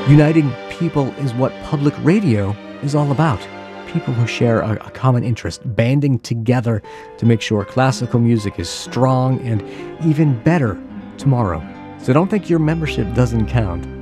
Uniting people is what public radio is all about. People who share a common interest, banding together to make sure classical music is strong and even better tomorrow. So don't think your membership doesn't count.